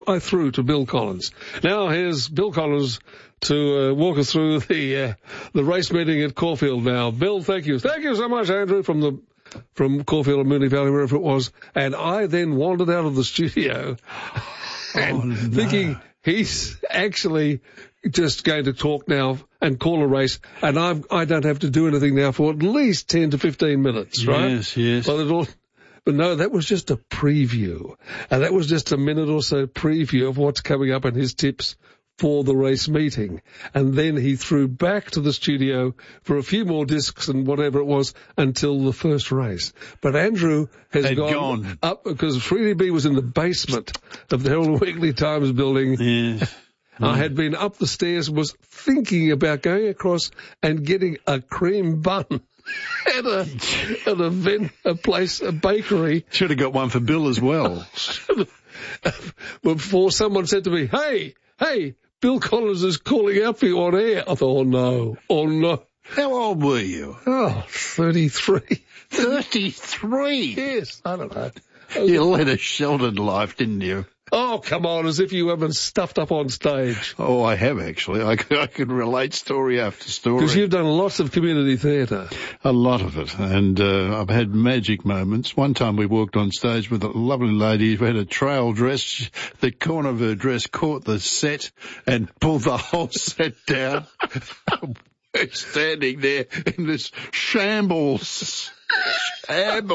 I threw to Bill Collins. Now here's Bill Collins to walk us through the race meeting at Caulfield now. Bill, thank you. Thank you so much, Andrew, from Caulfield and Moonee Valley, wherever it was. And I then wandered out of the studio thinking he's actually just going to talk now and call a race, and I don't have to do anything now for at least 10 to 15 minutes, right? Yes. But no, that was just a preview. And that was just a minute or so preview of what's coming up in his tips for the race meeting. And then he threw back to the studio for a few more discs and whatever it was until the first race. But Andrew has gone up because Freddie B was in the basement of the Herald Weekly Times building. Yes. I had been up the stairs, was thinking about going across and getting a cream bun at a bakery. Should have got one for Bill as well. Before someone said to me, hey, Bill Collins is calling out for you on air. I thought, oh no. How old were you? 33. 33? Yes, I don't know. You led a sheltered life, didn't you? Oh, come on, as if you haven't stuffed up on stage. Oh, I have, actually. I can relate story after story. Because you've done lots of community theatre. A lot of it. And I've had magic moments. One time we walked on stage with a lovely lady who had a trail dress. The corner of her dress caught the set and pulled the whole set down. We're standing there in this shambles. And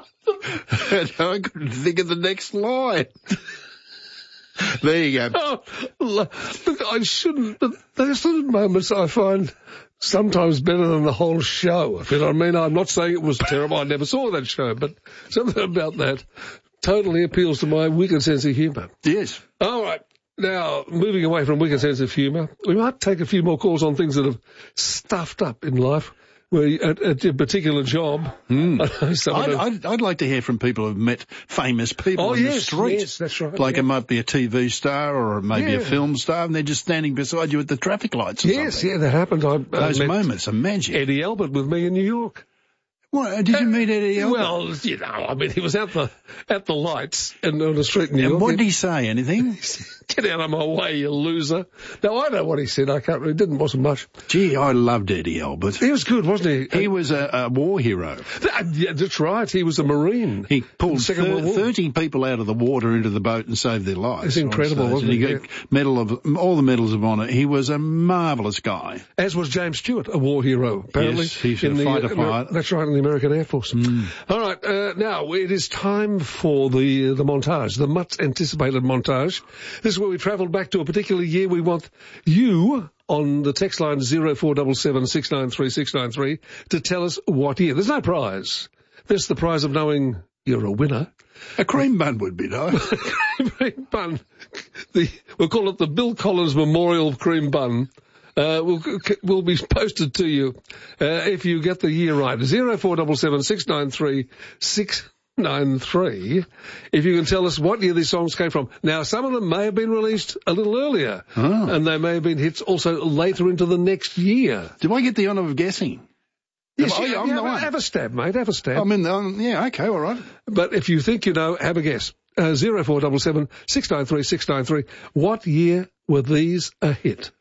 I couldn't think of the next line. There you go. Oh, look, I shouldn't, but there's certain moments I find sometimes better than the whole show. If you know what I mean, I'm not saying it was terrible. I never saw that show, but something about that totally appeals to my wicked sense of humour. Yes. All right. Now, moving away from wicked sense of humour, we might take a few more calls on things that have stuffed up in life. At a particular job. I'd like to hear from people who've met famous people in the street. Yes, that's right. Like it might be a TV star or maybe a film star, and they're just standing beside you at the traffic lights or something. Yeah, that happened. Those moments are magic. Eddie Albert with me in New York. What, did you meet Eddie Albert? Well, I mean, he was at the lights and on the street in New York. And what did he say? Anything? Get out of my way, you loser. No, I know what he said. Wasn't much. Gee, I loved Eddie Albert. He was good, wasn't he? He was a war hero. Yeah, that's right. He was a Marine. He pulled 30 people out of the water into the boat and saved their lives. It's incredible, wasn't he? And he got all the medals of honour. He was a marvellous guy. As was James Stewart, a war hero, apparently. Yes, he's a fighter pilot. That's right, in the American Air Force. All right, now it is time for the montage, the much anticipated montage. This is where we travelled back to a particular year. We want you on the text line 0477 693 693 to tell us what year. There's no prize. There's the prize of knowing you're a winner. A cream bun would be nice. Cream bun. We'll call it the Bill Collins Memorial Cream Bun. Will be posted to you if you get the year right. 0477 693 693. If you can tell us what year these songs came from. Now, some of them may have been released a little earlier, and they may have been hits also later into the next year. Do I get the honour of guessing? Yes, have a stab, mate. Have a stab. Okay, all right. But if you think you know, have a guess. 0477 693 693. What year were these a hit?